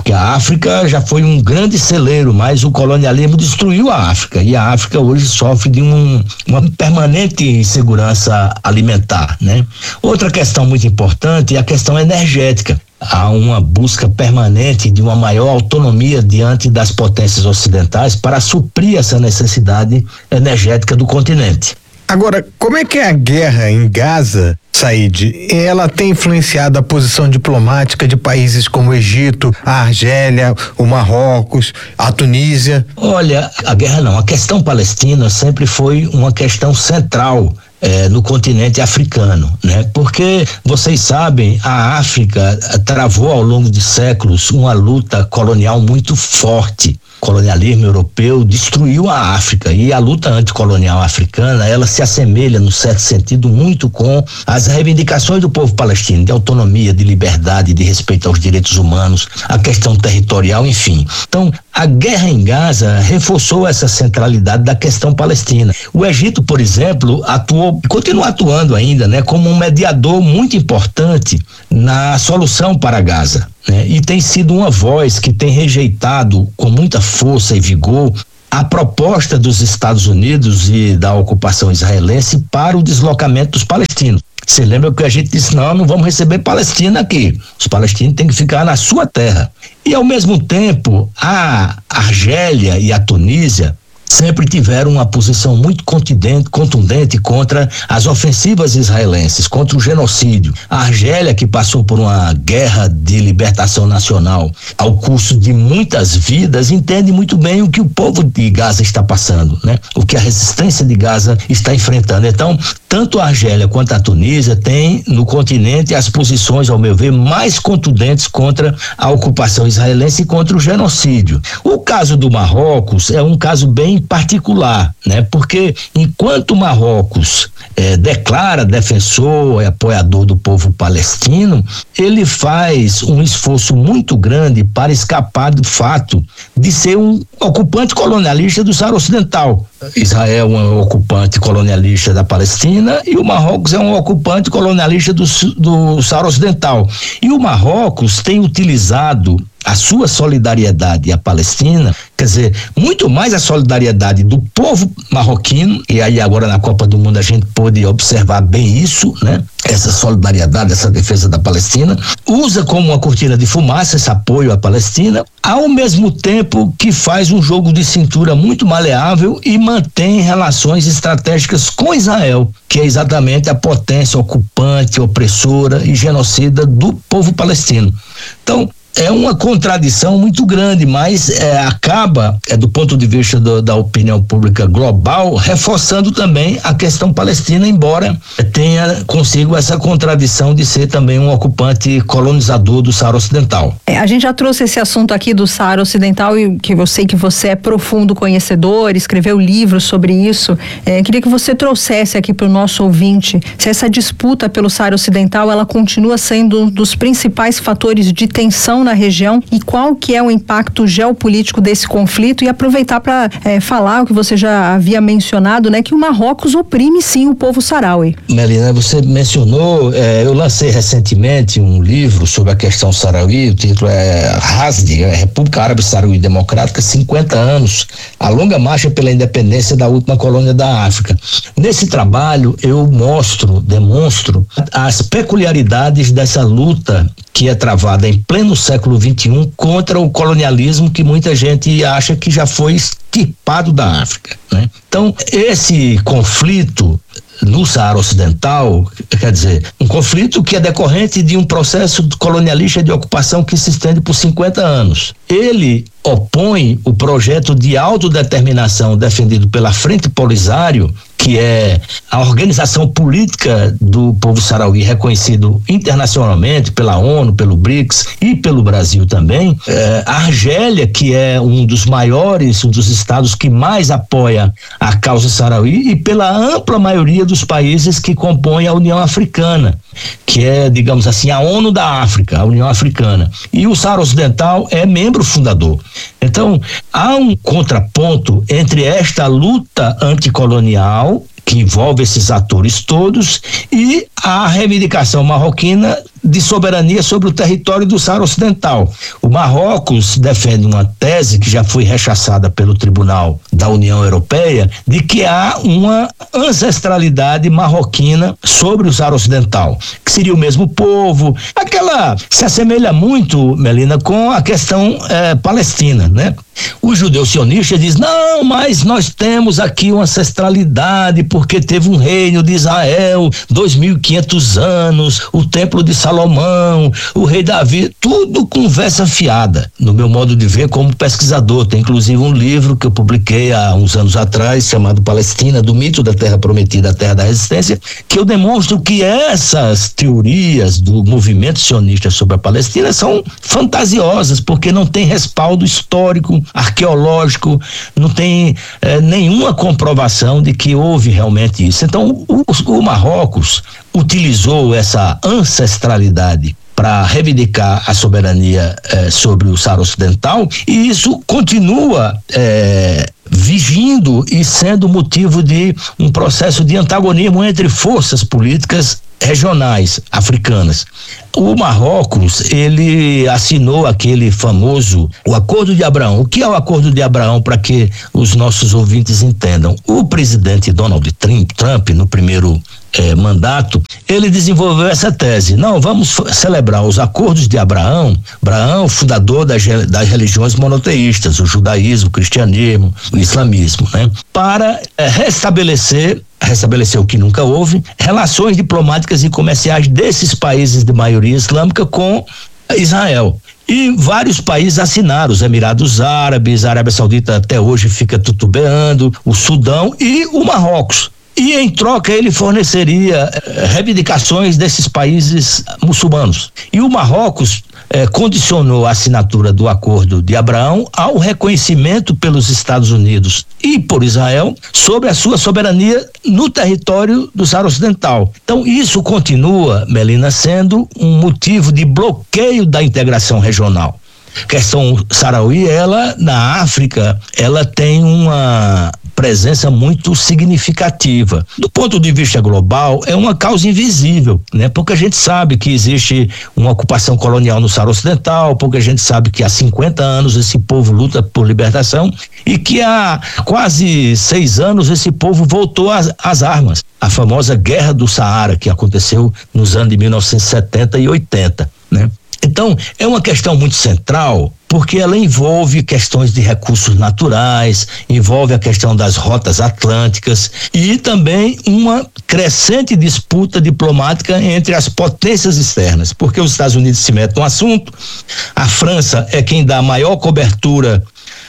porque a África já foi um grande celeiro, mas o colonialismo destruiu a África e a África hoje sofre de um, uma permanente insegurança alimentar, né? Outra questão muito importante é a questão energética. Há uma busca permanente de uma maior autonomia diante das potências ocidentais para suprir essa necessidade energética do continente. Agora, como é que é a guerra em Gaza, Said, ela tem influenciado a posição diplomática de países como o Egito, a Argélia, o Marrocos, a Tunísia? Olha, a guerra não, a questão palestina sempre foi uma questão central É, no continente africano, né? Porque vocês sabem, a África travou ao longo de séculos uma luta colonial muito forte. O colonialismo europeu destruiu a África e a luta anticolonial africana, ela se assemelha, num certo sentido, muito com as reivindicações do povo palestino, de autonomia, de liberdade, de respeito aos direitos humanos, a questão territorial, enfim. Então, a guerra em Gaza reforçou essa centralidade da questão palestina. O Egito, por exemplo, atuou, continua atuando ainda, né, como um mediador muito importante na solução para Gaza, né? E tem sido uma voz que tem rejeitado com muita força e vigor a proposta dos Estados Unidos e da ocupação israelense para o deslocamento dos palestinos. Você lembra que a gente disse, não, não vamos receber Palestina aqui. Os palestinos têm que ficar na sua terra. E, ao mesmo tempo, a Argélia e a Tunísia sempre tiveram uma posição muito contundente, contundente contra as ofensivas israelenses, contra o genocídio. A Argélia, que passou por uma guerra de libertação nacional ao custo de muitas vidas, entende muito bem o que o povo de Gaza está passando, né? O que a resistência de Gaza está enfrentando. Então, tanto a Argélia quanto a Tunísia têm no continente as posições, ao meu ver, mais contundentes contra a ocupação israelense e contra o genocídio. O caso do Marrocos é um caso bem particular, né? Porque enquanto o Marrocos eh, declara defensor e apoiador do povo palestino, ele faz um esforço muito grande para escapar do fato de ser um ocupante colonialista do Saara Ocidental. Israel é um ocupante colonialista da Palestina e o Marrocos é um ocupante colonialista do, do Saara Ocidental. E o Marrocos tem utilizado a sua solidariedade à Palestina, quer dizer, muito mais a solidariedade do povo marroquino, e aí agora na Copa do Mundo a gente pôde observar bem isso, né? Essa solidariedade, essa defesa da Palestina, usa como uma cortina de fumaça esse apoio à Palestina, ao mesmo tempo que faz um jogo de cintura muito maleável e mantém relações estratégicas com Israel, que é exatamente a potência ocupante, opressora e genocida do povo palestino. Então, é uma contradição muito grande, mas é, acaba, é, do ponto de vista do, da opinião pública global, reforçando também a questão palestina, embora tenha consigo essa contradição de ser também um ocupante colonizador do Saara Ocidental. É, a gente já trouxe esse assunto aqui do Saara Ocidental e que eu sei que você é profundo conhecedor, escreveu livros sobre isso. É, queria que você trouxesse aqui para o nosso ouvinte se essa disputa pelo Saara Ocidental ela continua sendo um dos principais fatores de tensão na região e qual que é o impacto geopolítico desse conflito, e aproveitar para é, falar o que você já havia mencionado, né, que o Marrocos oprime sim o povo saharaui. Melina, você mencionou, é, eu lancei recentemente um livro sobre a questão saharaui, o título é Hasdi, é República Árabe Saharaui Democrática, cinquenta anos, a longa marcha pela independência da última colônia da África. Nesse trabalho eu mostro, demonstro as peculiaridades dessa luta que é travada em pleno século vinte e um contra o colonialismo que muita gente acha que já foi extirpado da África, né? Então, esse conflito no Saara Ocidental, quer dizer, um conflito que é decorrente de um processo colonialista de ocupação que se estende por cinquenta anos. Ele opõe o projeto de autodeterminação defendido pela Frente Polisário, que é a organização política do povo saharaui reconhecido internacionalmente pela ONU, pelo BRICS e pelo Brasil também. É, a Argélia, que é um dos maiores, um dos estados que mais apoia a causa saharaui, e pela ampla maioria dos países que compõem a União Africana, que é, digamos assim, a ONU da África, a União Africana. E o Saara Ocidental é membro fundador. Então, há um contraponto entre esta luta anticolonial, que envolve esses atores todos, e a reivindicação marroquina de soberania sobre o território do Saara Ocidental. O Marrocos defende uma tese que já foi rechaçada pelo Tribunal da União Europeia, de que há uma ancestralidade marroquina sobre o Saara Ocidental, que seria o mesmo povo. Aquela se assemelha muito, Melina, com a questão eh, palestina, né? O judeu sionista diz, não, mas nós temos aqui uma ancestralidade porque teve um reino de Israel, dois mil e quinhentos anos, o templo de Salomão, o rei Davi, tudo conversa fiada, no meu modo de ver como pesquisador. Tem inclusive um livro que eu publiquei há uns anos atrás, chamado Palestina, do mito da terra prometida, a terra da resistência, que eu demonstro que essas teorias do movimento sionista sobre a Palestina são fantasiosas, porque não tem respaldo histórico, arqueológico, não tem eh, nenhuma comprovação de que houve realmente isso. Então, o, o Marrocos utilizou essa ancestralidade para reivindicar a soberania eh, sobre o Saara Ocidental, e isso continua eh, vigindo e sendo motivo de um processo de antagonismo entre forças políticas regionais africanas. O Marrocos, ele assinou aquele famoso, o Acordo de Abraão. O que é o Acordo de Abraão, para que os nossos ouvintes entendam? O presidente Donald Trump, no primeiro eh, mandato, ele desenvolveu essa tese. Não, vamos celebrar os Acordos de Abraão. Abraão, fundador das, das religiões monoteístas, o judaísmo, o cristianismo, o islamismo, né? Para eh, restabelecer restabeleceu o que nunca houve, relações diplomáticas e comerciais desses países de maioria islâmica com Israel. E vários países assinaram, os Emirados Árabes, a Arábia Saudita até hoje fica tutubeando, o Sudão e o Marrocos. E em troca ele forneceria eh, reivindicações desses países muçulmanos. E o Marrocos eh, condicionou a assinatura do Acordo de Abraão ao reconhecimento pelos Estados Unidos e por Israel sobre a sua soberania no território do Saara Ocidental. Então isso continua, Melina, sendo um motivo de bloqueio da integração regional. A questão saharaui, ela, na África, ela tem uma presença muito significativa. Do ponto de vista global, é uma causa invisível, né? Porque a gente sabe que existe uma ocupação colonial no Saara Ocidental, porque a gente sabe que há cinquenta anos esse povo luta por libertação e que há quase seis anos esse povo voltou às, às armas. A famosa Guerra do Saara, que aconteceu nos anos de mil novecentos e setenta e oitenta, né? Então, é uma questão muito central, porque ela envolve questões de recursos naturais, envolve a questão das rotas atlânticas e também uma crescente disputa diplomática entre as potências externas, porque os Estados Unidos se metem no assunto, a França é quem dá maior cobertura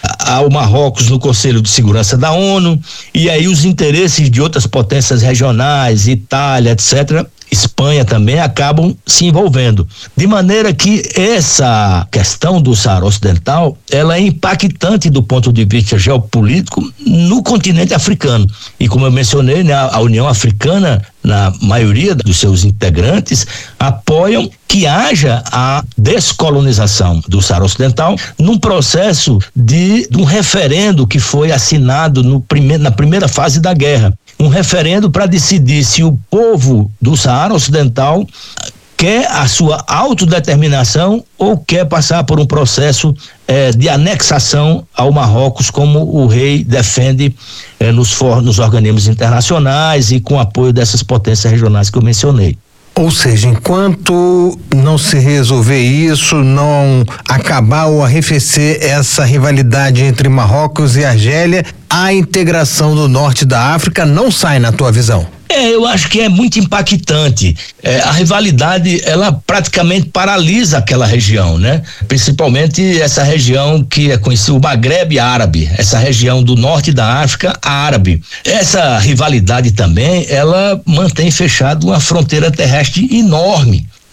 ao Marrocos no Conselho de Segurança da ONU, e aí os interesses de outras potências regionais, Itália, etcétera, Espanha também acabam se envolvendo, de maneira que essa questão do Saara Ocidental, ela é impactante do ponto de vista geopolítico no continente africano. E como eu mencionei, né, a União Africana, na maioria dos seus integrantes, apoiam que haja a descolonização do Saara Ocidental num processo de, de um referendo que foi assinado no prime, na primeira fase da guerra. Um referendo para decidir se o povo do Saara Ocidental quer a sua autodeterminação ou quer passar por um processo eh, de anexação ao Marrocos, como o rei defende eh, nos, for, nos organismos internacionais e com apoio dessas potências regionais que eu mencionei. Ou seja, enquanto não se resolver isso, não acabar ou arrefecer essa rivalidade entre Marrocos e Argélia, a integração do norte da África não sai, na tua visão? É, eu acho que é muito impactante. É, a rivalidade, ela praticamente paralisa aquela região, né? Principalmente essa região que é conhecida, o Maghreb árabe, essa região do norte da África árabe. Essa rivalidade também, ela mantém fechada uma fronteira terrestre enorme,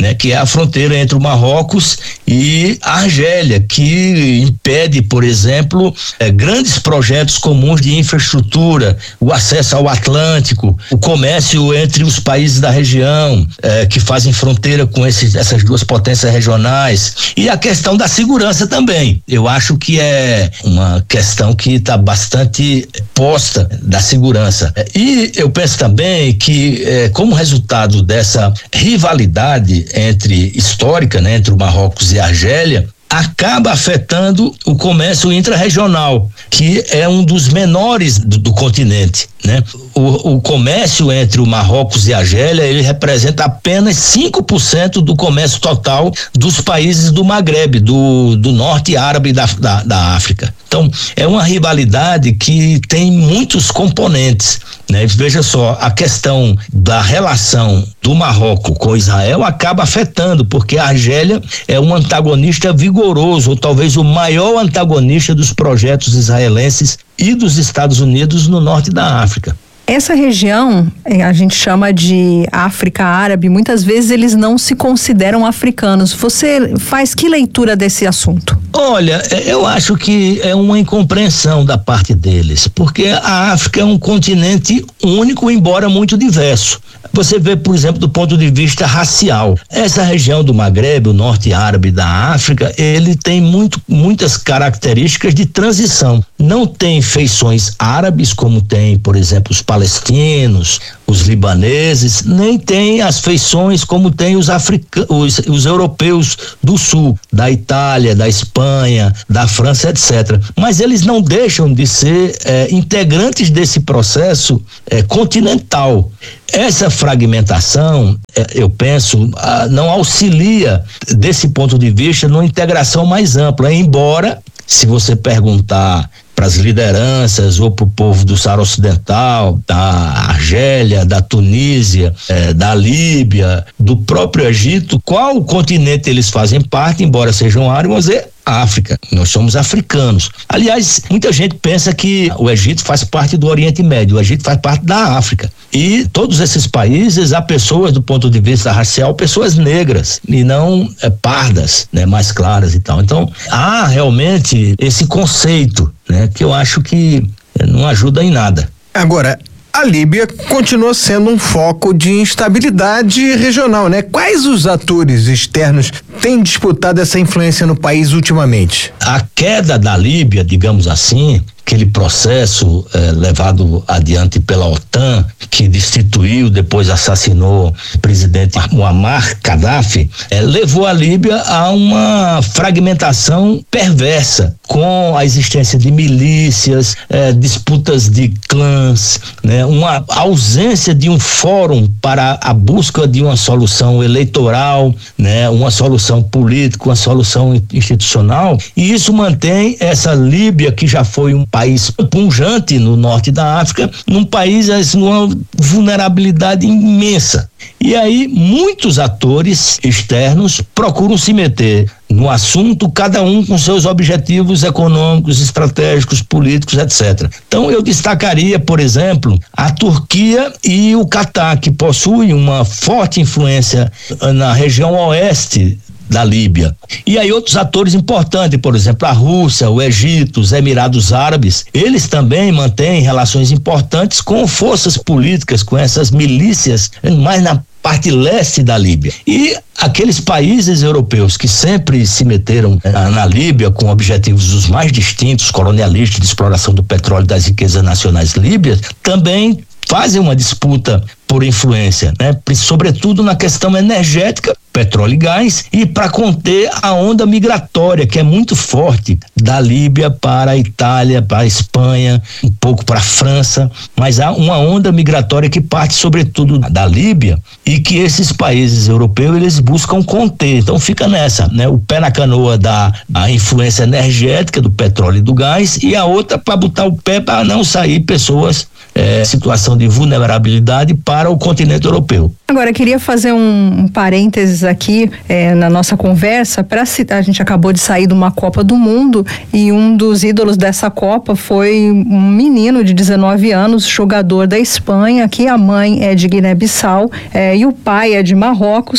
né? Que é a fronteira entre o Marrocos e a Argélia, que impede, por exemplo, eh, grandes projetos comuns de infraestrutura, o acesso ao Atlântico, o comércio entre os países da região, eh, que fazem fronteira com esses, essas duas potências regionais, e a questão da segurança também. Eu acho que é uma questão que está bastante posta da segurança. E eu penso também que, eh, como resultado dessa rivalidade entre histórica, né, entre o Marrocos e a Argélia, acaba afetando o comércio intrarregional, que é um dos menores do, do continente, né? O, o comércio entre o Marrocos e a Argélia, ele representa apenas cinco por cento do comércio total dos países do Magrebe, do, do norte árabe da, da, da África. Então, é uma rivalidade que tem muitos componentes, né? Veja só, a questão da relação do Marrocos com Israel acaba afetando, porque a Argélia é um antagonista vigoroso, ou talvez o maior antagonista dos projetos israelenses e dos Estados Unidos no norte da África. Essa região, a gente chama de África Árabe, muitas vezes eles não se consideram africanos. Você faz que leitura desse assunto? Olha, eu acho que é uma incompreensão da parte deles, porque a África é um continente único, embora muito diverso. Você vê, por exemplo, do ponto de vista racial, essa região do Magrebe, o norte árabe da África, ele tem muito, muitas características de transição. Não tem feições árabes como tem, por exemplo, os palestinos, os libaneses, nem tem as feições como tem os africanos, os, os europeus do sul, da Itália, da Espanha, da França, etcétera. Mas eles não deixam de ser eh, integrantes desse processo eh, continental. Essa fragmentação, eh, eu penso, ah, não auxilia desse ponto de vista numa integração mais ampla, embora, se você perguntar para as lideranças ou para o povo do Saara Ocidental, da Argélia, da Tunísia, eh, da Líbia, do próprio Egito, qual continente eles fazem parte, embora sejam árabes, é África. Nós somos africanos. Aliás, muita gente pensa que o Egito faz parte do Oriente Médio, o Egito faz parte da África. E todos esses países, há pessoas, do ponto de vista racial, pessoas negras e não é, pardas, né, mais claras e tal. Então, há realmente esse conceito, né, que eu acho que não ajuda em nada. Agora, a Líbia continua sendo um foco de instabilidade regional, né? Quais os atores externos têm disputado essa influência no país ultimamente? A queda da Líbia, digamos assim, aquele processo eh, levado adiante pela OTAN, que destituiu, depois assassinou o presidente Muammar Gaddafi, eh, levou a Líbia a uma fragmentação perversa, com a existência de milícias, eh, disputas de clãs, né, uma ausência de um fórum para a busca de uma solução eleitoral, né, uma solução política, uma solução institucional, e isso mantém essa Líbia, que já foi um país pujante no norte da África, num país assim, numa vulnerabilidade imensa. E aí muitos atores externos procuram se meter no assunto, cada um com seus objetivos econômicos, estratégicos, políticos, etcétera. Então eu destacaria, por exemplo, a Turquia e o Catar, que possuem uma forte influência na região oeste da Líbia. E aí outros atores importantes, por exemplo, a Rússia, o Egito, os Emirados Árabes, eles também mantêm relações importantes com forças políticas, com essas milícias, mais na parte leste da Líbia. E aqueles países europeus que sempre se meteram na, na Líbia com objetivos os mais distintos, colonialistas, de exploração do petróleo e das riquezas nacionais líbias, também fazem uma disputa por influência, né? Sobretudo na questão energética, petróleo e gás, e para conter a onda migratória, que é muito forte, da Líbia para a Itália, para a Espanha, um pouco para a França, mas há uma onda migratória que parte sobretudo da Líbia e que esses países europeus eles buscam conter. Então fica nessa, né? O pé na canoa da a influência energética do petróleo e do gás, e a outra para botar o pé para não sair pessoas é, situação de vulnerabilidade para o continente europeu. Agora, eu queria fazer um, um parênteses aqui é, na nossa conversa. Pra, a gente acabou de sair de uma Copa do Mundo e um dos ídolos dessa Copa foi um menino de dezenove anos, jogador da Espanha, que a mãe é de Guiné-Bissau é, e o pai é de Marrocos.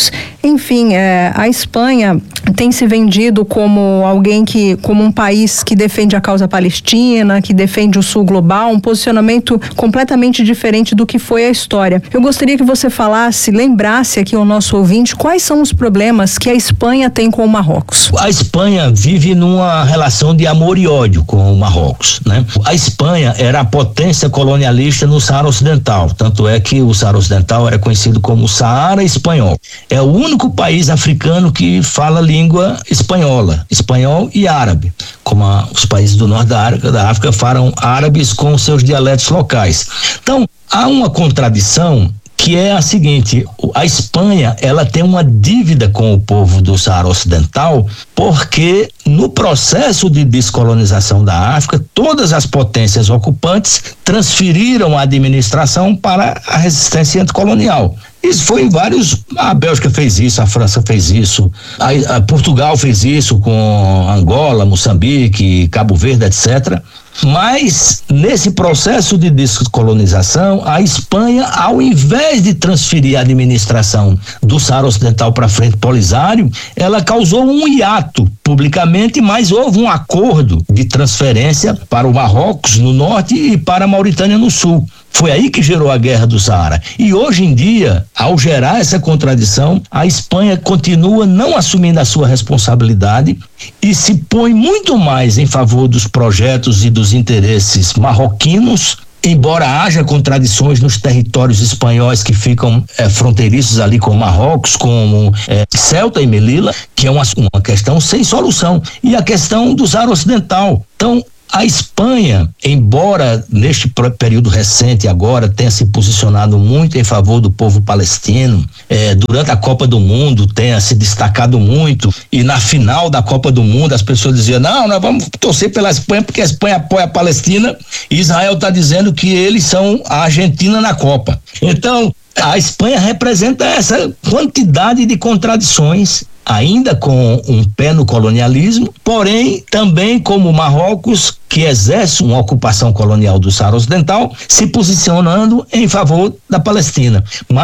Enfim, é, a Espanha tem se vendido como alguém que, como um país que defende a causa palestina, que defende o sul global, um posicionamento completamente diferente do que foi a história. Eu gostaria que você falasse, lembrasse aqui ao nosso ouvinte quais são os problemas que a Espanha tem com o Marrocos. A Espanha vive numa relação de amor e ódio com o Marrocos, né? A Espanha era a potência colonialista no Saara Ocidental, tanto é que o Saara Ocidental era conhecido como Saara Espanhol. É o único país africano que fala língua espanhola, espanhol e árabe, como a, os países do norte da África, da África falam árabes com seus dialetos locais. Então, há uma contradição que é a seguinte: a Espanha, ela tem uma dívida com o povo do Saara Ocidental, porque no processo de descolonização da África, todas as potências ocupantes transferiram a administração para a resistência anticolonial. Isso foi em vários, a Bélgica fez isso, a França fez isso, a, a Portugal fez isso com Angola, Moçambique, Cabo Verde, etcétera. Mas nesse processo de descolonização, a Espanha, ao invés de transferir a administração do Saara Ocidental para frente Polisário, ela causou um hiato publicamente, mas houve um acordo de transferência para o Marrocos no norte e para a Mauritânia no sul. Foi aí que gerou a Guerra do Saara. E hoje em dia, ao gerar essa contradição, a Espanha continua não assumindo a sua responsabilidade e se põe muito mais em favor dos projetos e dos interesses marroquinos, embora haja contradições nos territórios espanhóis que ficam é, fronteiriços ali com o Marrocos, como é, Ceuta e Melilla, que é uma, uma questão sem solução. E a questão do Saara Ocidental. Então, a Espanha, embora neste período recente agora tenha se posicionado muito em favor do povo palestino, eh, durante a Copa do Mundo tenha se destacado muito, e na final da Copa do Mundo as pessoas diziam: não, nós vamos torcer pela Espanha porque a Espanha apoia a Palestina, e Israel está dizendo que eles são a Argentina na Copa. Então, a Espanha representa essa quantidade de contradições, ainda com um pé no colonialismo, porém também como o Marrocos, que exerce uma ocupação colonial do Saara Ocidental, se posicionando em favor da Palestina.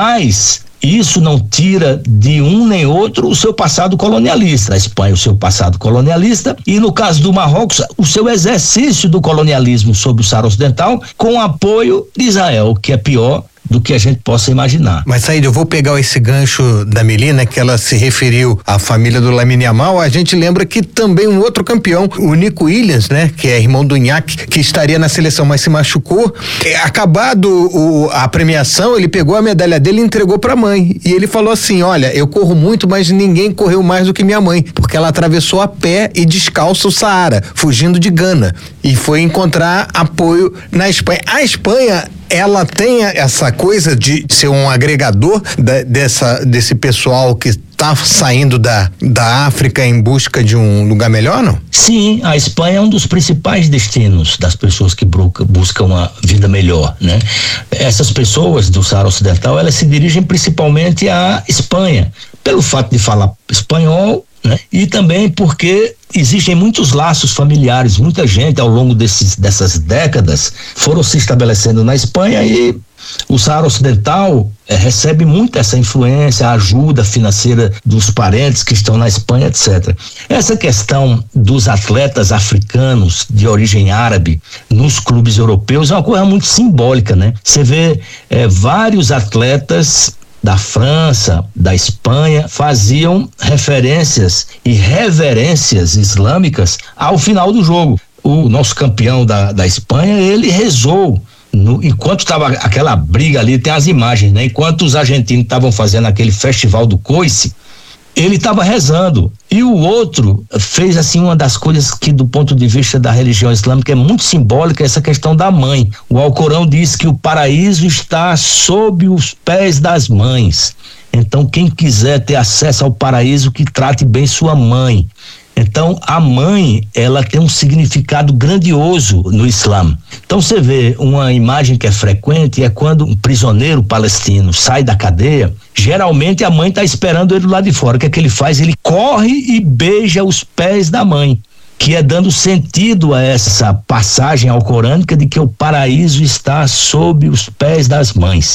Mas isso não tira de um nem outro o seu passado colonialista. A Espanha, o seu passado colonialista, e no caso do Marrocos, o seu exercício do colonialismo sobre o Saara Ocidental, com apoio de Israel, que é pior do que a gente possa imaginar. Mas, Saíd, eu vou pegar esse gancho da Melina, que ela se referiu à família do Lamine Yamal. A gente lembra que também um outro campeão, o Nico Williams, né, que é irmão do Iñaki, que estaria na seleção, mas se machucou. É, acabado o, a premiação, ele pegou a medalha dele e entregou pra mãe. E ele falou assim: olha, eu corro muito, mas ninguém correu mais do que minha mãe, porque ela atravessou a pé e descalço o Saara, fugindo de Gana, e foi encontrar apoio na Espanha. A Espanha, ela tem essa coisa de ser um agregador da, dessa, desse pessoal que está saindo da, da África em busca de um lugar melhor, não? Sim, a Espanha é um dos principais destinos das pessoas que buscam uma vida melhor, né? Essas pessoas do Saara Ocidental, elas se dirigem principalmente à Espanha, pelo fato de falar espanhol, né? E também porque existem muitos laços familiares, muita gente ao longo desses, dessas décadas foram se estabelecendo na Espanha, e o Saara Ocidental eh, recebe muito essa influência, a ajuda financeira dos parentes que estão na Espanha, etcétera. Essa questão dos atletas africanos de origem árabe nos clubes europeus é uma coisa muito simbólica, né? Você vê eh, vários atletas da França, da Espanha, faziam referências e reverências islâmicas ao final do jogo. O nosso campeão da, da Espanha, ele rezou no, enquanto estava aquela briga ali, tem as imagens, né? Enquanto os argentinos estavam fazendo aquele festival do coice, ele estava rezando. E o outro fez assim uma das coisas que, do ponto de vista da religião islâmica, é muito simbólica, essa questão da mãe. O Alcorão diz que o paraíso está sob os pés das mães. Então, quem quiser ter acesso ao paraíso, que trate bem sua mãe. Então, a mãe, ela tem um significado grandioso no Islã. Então, você vê uma imagem que é frequente, é quando um prisioneiro palestino sai da cadeia, geralmente a mãe está esperando ele lá de fora. O que é que ele faz? Ele corre e beija os pés da mãe, que é dando sentido a essa passagem alcorânica de que o paraíso está sob os pés das mães.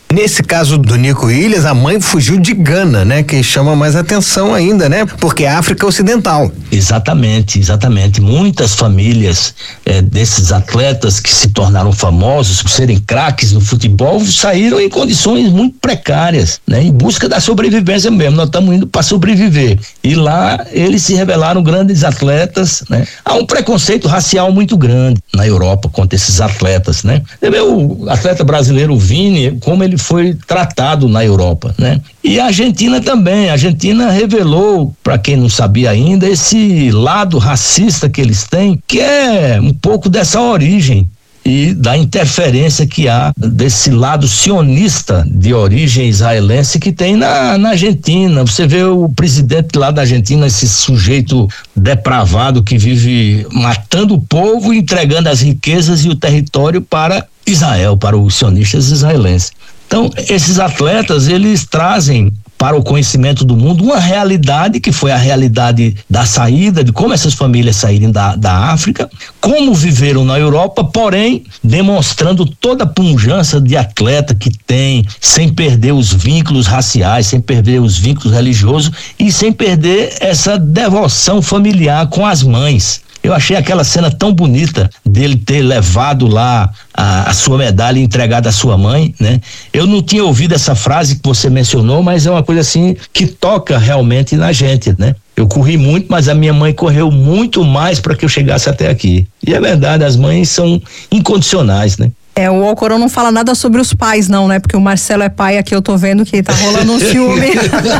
Nesse caso do Nico Ilhas, a mãe fugiu de Gana, né? Que chama mais atenção ainda, né? Porque é África Ocidental. Exatamente, exatamente. Muitas famílias eh, desses atletas que se tornaram famosos por serem craques no futebol saíram em condições muito precárias, né? Em busca da sobrevivência mesmo. Nós estamos indo para sobreviver. E lá eles se revelaram grandes atletas, né? Há um preconceito racial muito grande na Europa contra esses atletas, né? Você vê o atleta brasileiro, o Vini, como ele foi tratado na Europa, né? E a Argentina também. A Argentina revelou, para quem não sabia ainda, esse lado racista que eles têm, que é um pouco dessa origem e da interferência que há desse lado sionista de origem israelense que tem na, na Argentina. Você vê o presidente lá da Argentina, esse sujeito depravado que vive matando o povo, entregando as riquezas e o território para Israel, para os sionistas israelenses. Então, esses atletas, eles trazem para o conhecimento do mundo uma realidade que foi a realidade da saída, de como essas famílias saíram da, da África, como viveram na Europa, porém demonstrando toda a pujança de atleta que tem, sem perder os vínculos raciais, sem perder os vínculos religiosos e sem perder essa devoção familiar com as mães. Eu achei aquela cena tão bonita dele ter levado lá a, a sua medalha e entregado à sua mãe, né? Eu não tinha ouvido essa frase que você mencionou, mas é uma coisa assim que toca realmente na gente, né? Eu corri muito, mas a minha mãe correu muito mais para que eu chegasse até aqui. E é verdade, as mães são incondicionais, né? É, o Alcorão não fala nada sobre os pais, não, né? Porque o Marcelo é pai, aqui eu tô vendo que tá rolando um ciúme.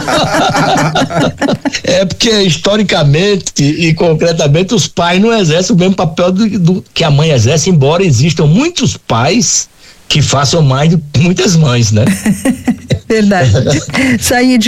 É porque historicamente e concretamente os pais não exercem o mesmo papel do, do que a mãe exerce, embora existam muitos pais que façam mais do que muitas mães, né? Verdade. Said,